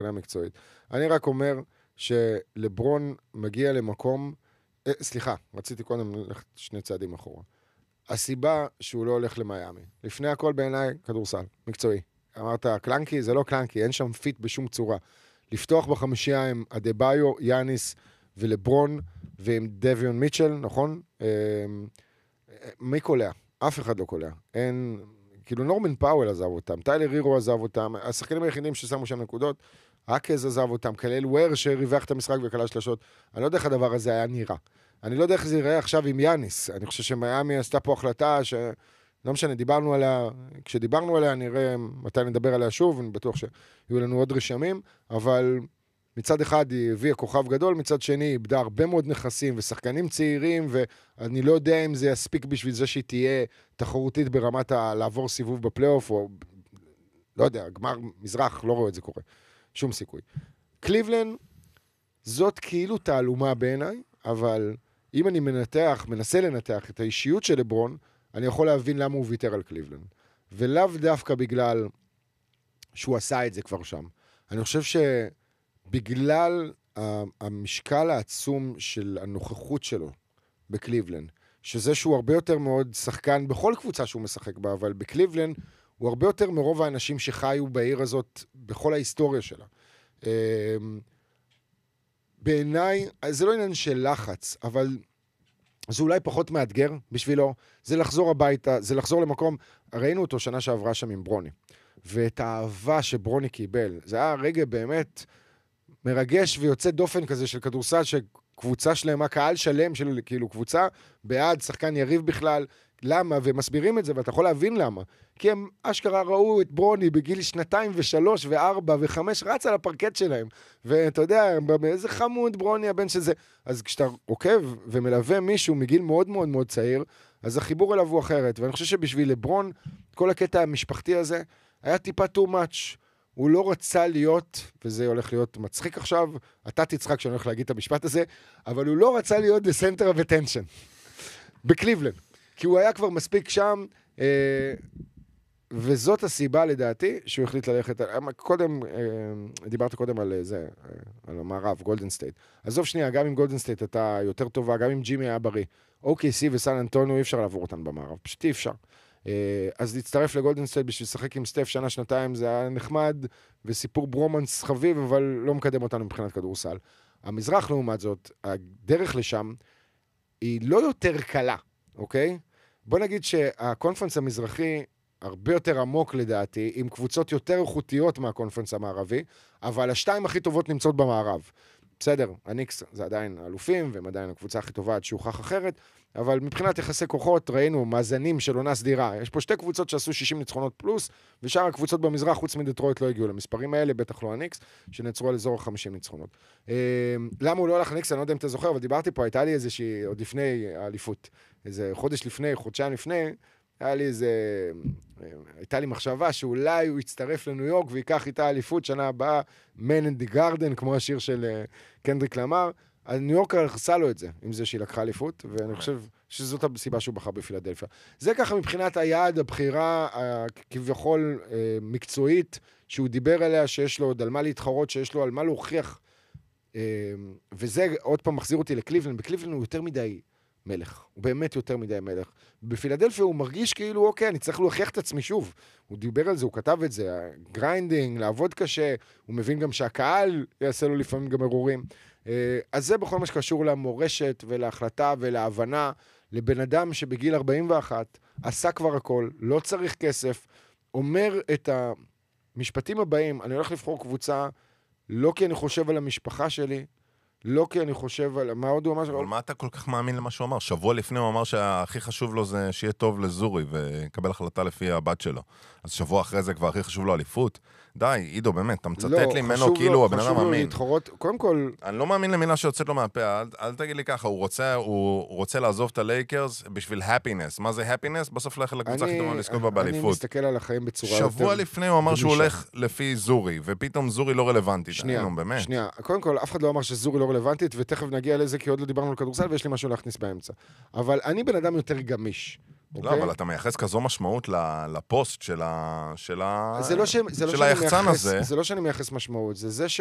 מקצועית. אני רק אומר שלברון מגיע למקום, סליחה, רציתי קודם ללכת שני צעדים אחורה. הסיבה שהוא לא הולך למיימי. לפני הכל בעיניי, כדורסל, מקצועי. אמרת, קלנקי, זה לא קלנקי, אין שם פיט בשום צורה. לפתוח בחמישייה עם אדבאיו, יאניס ולברון, ועם דוויון מיטשל, נכון? מי קולע? אף אחד לא קולע. אין, כאילו נורמן פאוול עזב אותם, טיילר הירו עזב אותם, השחקנים היחידים ששמו שם נקודות, אקז עזב אותם, כלל וויר שריווח את המשחק וכלל שלשות. אני לא יודע איך הדבר הזה היה נראה. אני לא יודע איך זה יראה עכשיו עם יאניס. אני חושב שמיימי עשתה פה החלטה ש... לא משנה, דיברנו עליה, כשדיברנו עליה נראה מתי נדבר עליה שוב, אני בטוח שיהיו לנו עוד רשמים, אבל מצד אחד היא הביאה כוכב גדול, מצד שני היא איבדה הרבה מאוד נכסים ושחקנים צעירים, ואני לא יודע אם זה יספיק בשביל זה שהיא תהיה תחרותית ברמת לעבור סיבוב בפלייאוף, או לא יודע, גמר מזרח, לא רואה את זה קורה. שום סיכוי. קליבלנד, זאת כאילו תעלומה בעיניי, אבל אם אני מנסה לנתח את האישיות של לברון, אני יכול להבין למה הוא ויתר על קליבלנד. ולאו דווקא בגלל שהוא עשה את זה כבר שם. אני חושב שבגלל המשקל העצום של הנוכחות שלו בקליבלנד, שזה שהוא הרבה יותר מאוד שחקן בכל קבוצה שהוא משחק בה, אבל בקליבלנד הוא הרבה יותר מרוב האנשים שחיו בעיר הזאת בכל ההיסטוריה שלה. בעיניי, זה לא עניין של לחץ, אבל זה אולי פחות מאתגר בשבילו, זה לחזור הביתה, זה לחזור למקום, ראינו אותו שנה שעברה שם עם ברוני, ואת האהבה שברוני קיבל, זה היה רגע באמת מרגש ויוצא דופן כזה של כדורסל, שקבוצה שלמה, קהל שלם של כאילו קבוצה, בעד שחקן יריב בכלל, למה? ומסבירים את זה, ואתה יכול להבין למה. כי הם אשכרה ראו את ברוני בגיל 2 ו3 ו4 ו5, רץ על הפרקט שלהם. ואתה יודע, איזה חמוד ברוני הבן שזה. אז כשאתה עוקב ומלווה מישהו מגיל מאוד מאוד מאוד צעיר, אז החיבור אליו הוא אחרת. ואני חושב שבשביל לברון, כל הקטע המשפחתי הזה, היה טיפה too much. הוא לא רצה להיות, וזה הולך להיות מצחיק עכשיו, אתה תצחק שאני הולך להגיד את המשפט הזה, אבל הוא לא רצה להיות the center of attention. בקליבלנד. כי הוא היה כבר מספיק שם, וזאת הסיבה לדעתי שהוא החליט ללכת, קודם, דיברת קודם על זה, על המערב, גולדן סטייט. עזוב שנייה, גם עם גולדן סטייט אתה יותר טובה, גם עם ג'ימי היה בריא. OKC וסן אנטוניו אי אפשר לעבור אותן במערב, פשוט אי אפשר. אז להצטרף לגולדן סטייט בשביל לשחק עם סטף שנה, שנתיים, זה היה נחמד, וסיפור ברומנס חביב, אבל לא מקדם אותנו מבחינת כדורסל. המזרח לעומת זאת, הדרך לשם, היא לא יותר קלה, אוקיי? בוא נגיד שהקונפרנס המזרחי הרבה יותר עמוק לדעתי, עם קבוצות יותר איכותיות מהקונפרנס המערבי, אבל השתיים הכי טובות נמצאות במערב. בסדר, הניקס זה עדיין אלופים, והם עדיין הקבוצה הכי טובה עד שהוכח אחרת, אבל מבחינת יחסי כוחות ראינו מאזנים של עונה סדירה. יש פה שתי קבוצות שעשו 60 ניצחונות פלוס, ושאר הקבוצות במזרח, חוץ מדטרויט, לא הגיעו למספרים האלה, בטח לא הניקס, שנעצרו על אזור 50 ניצחונות. למה הוא לא הלך הניקס? אני לא יודע אם אתה זוכר, אבל דיברתי פה, הייתה לי איזושהי, עוד לפני האליפות, איזה חודש לפני, חודשיים לפני, הייתה לי מחשבה שאולי הוא יצטרף לניו יורק ויקח איתה אליפות שנה הבאה, Man in the Garden, כמו השיר של קנדריק למר. ניו יורק עשה לו את זה, עם זה שהיא לקחה אליפות, ואני חושב שזאת הסיבה שהוא בחר בפילדלפיה. זה ככה מבחינת היעד, הבחירה כביכול מקצועית, שהוא דיבר עליה, שיש לו עוד על מה להתחרות, שיש לו על מה להוכיח, וזה עוד פעם מחזיר אותי לקליבלנד. בקליבלנד הוא יותר מדי מלך, הוא באמת יותר מדי מלך. בפילדלפיה הוא מרגיש כאילו, אוקיי, אני צריך להוכיח את עצמי שוב. הוא דיבר על זה, הוא כתב את זה, גריינדינג, לעבוד קשה, הוא מבין גם שהקהל יעשה לו לפעמים גם אירורים. אז זה בכל מה שקשור למורשת ולהחלטה ולהבנה, לבן אדם שבגיל 41 עשה כבר הכל, לא צריך כסף, אומר את המשפטים הבאים, אני הולך לבחור קבוצה, לא כי אני חושב על המשפחה שלי, לא כי אני חושב על... מה עוד הוא אמר? אבל מה אתה כל כך מאמין למה שהוא אמר? שבוע לפני הוא אמר שהכי חשוב לו זה שיהיה טוב לזורי וקבל החלטה לפי הבת שלו. אז שבוע אחרי זה כבר הכי חשוב לו אליפות. די, עידו, באמת, אתה מצטט לי ממנו כאילו הבן אדם מאמין. קודם כל... אני לא מאמין למילה שיוצאת לו מהפה, אל תגיד לי ככה, הוא רוצה לעזוב את הלייקרס בשביל happiness. מה זה happiness? בסוף ללכת לקבוצה הכי טובה לזכות בה באליפות. אני מסתכל על החיים בצורה יותר... שבוע לפני הוא אמר שהוא הולך לפי זורי, ופתאום זורי לא רלוונטית. שנייה. קודם כל, אף אחד לא אמר שזורי לא רלוונטית, ותכף נגיע לזה, כי עוד לא דיברנו על כדורסל, ויש לי משהו להכניס באמצע. אבל אני בן אדם יותר גמיש, לא, אבל אתה מייחס כזו משמעות לפוסט של היחצן הזה. זה לא שאני מייחס משמעות, זה